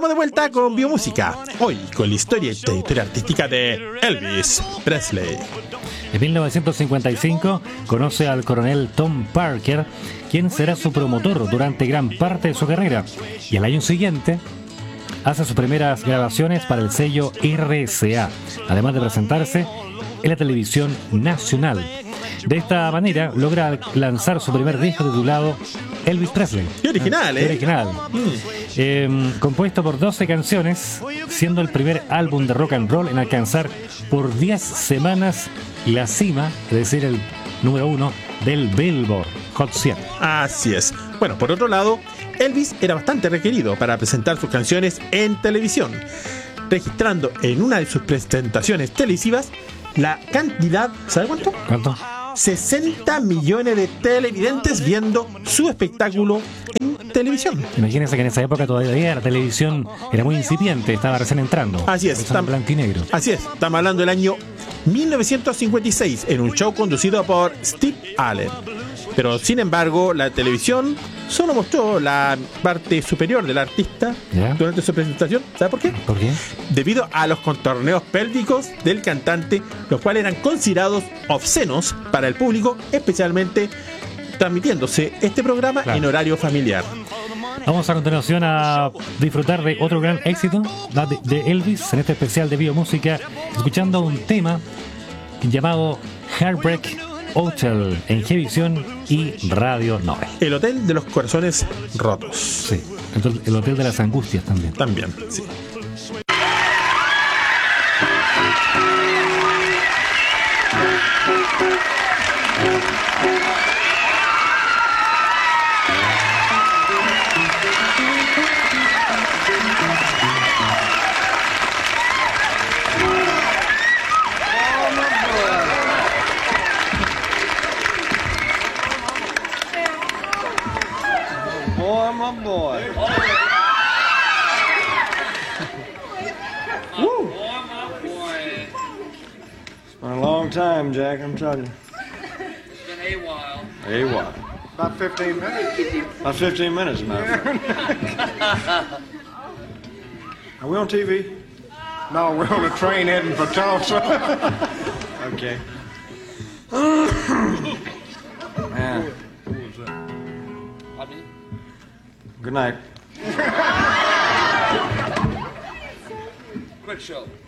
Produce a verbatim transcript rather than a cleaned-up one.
Estamos de vuelta con Biomúsica, hoy con la historia y trayectoria artística de Elvis Presley. En mil novecientos cincuenta y cinco conoce al coronel Tom Parker, quien será su promotor durante gran parte de su carrera, y al año siguiente hace sus primeras grabaciones para el sello R C A, además de presentarse en la televisión nacional. De esta manera logra lanzar su primer disco titulado Elvis Presley. Qué original, ¿eh? Qué original. Mm. Eh, compuesto por doce canciones, siendo el primer álbum de rock and roll en alcanzar por diez semanas la cima, es decir, el número uno del Billboard Hot cien. Así es. Bueno, por otro lado, Elvis era bastante requerido para presentar sus canciones en televisión, registrando en una de sus presentaciones televisivas la cantidad, ¿sabe cuánto? ¿Cuánto? sesenta millones de televidentes viendo su espectáculo en televisión. Imagínense que en esa época todavía la televisión era muy incipiente, estaba recién entrando. Así es. En blanco y negro. Así es. Estamos hablando del año mil novecientos cincuenta y seis en un show conducido por Steve Allen. Pero sin embargo, la televisión solo mostró la parte superior del artista ¿Ya? durante su presentación. ¿Sabe por qué? ¿Por qué? Debido a los contorneos pélvicos del cantante, los cuales eran considerados obscenos para el público, especialmente transmitiéndose este programa Claro. en horario familiar. Vamos a continuación a disfrutar de otro gran éxito de, de Elvis en este especial de Biomúsica, escuchando un tema llamado Heartbreak Hotel en Gevisión y Radio Nobel. El Hotel de los Corazones Rotos. Sí, el, el Hotel de las Angustias también. También, sí. Boy, my boy. Woo! It's been a long time, Jack, I'm telling you. It's been a while. A while. About fifteen minutes. About fifteen minutes, my friend. Are we on T V? No, we're on a train heading for Tulsa. Okay. Man, I mean, good night. quick show.